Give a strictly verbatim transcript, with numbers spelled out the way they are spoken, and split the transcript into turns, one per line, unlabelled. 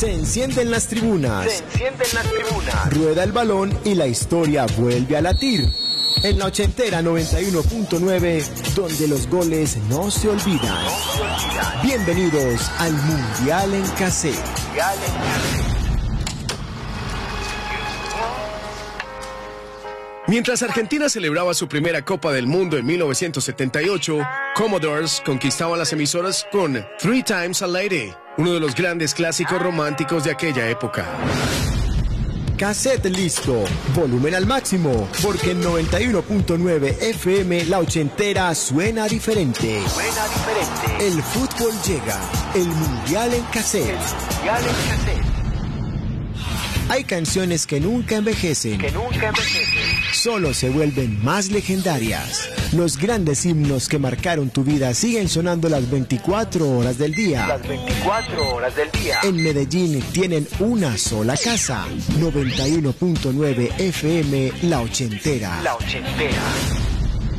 Se encienden las tribunas.
Se encienden las tribunas.
Rueda el balón y la historia vuelve a latir. En la ochentera noventa y uno punto nueve, donde los goles no se olvidan.
No se olvidan.
Bienvenidos al Mundial en Cassette.
Mundial en Cassette.
Mientras Argentina celebraba su primera Copa del Mundo en mil novecientos setenta y ocho, Commodores conquistaban las emisoras con Three Times a Lady, uno de los grandes clásicos románticos de aquella época.
Cassette listo, volumen al máximo, porque en noventa y uno punto nueve F M la ochentera suena diferente.
Suena diferente.
El fútbol llega, el Mundial en Cassette.
El Mundial en Cassette.
Hay canciones que nunca envejecen.
Que nunca envejecen.
Solo se vuelven más legendarias. Los grandes himnos que marcaron tu vida siguen sonando las veinticuatro horas del día.
Las veinticuatro horas del día.
En Medellín tienen una sola casa. noventa y uno punto nueve F M La Ochentera.
La Ochentera.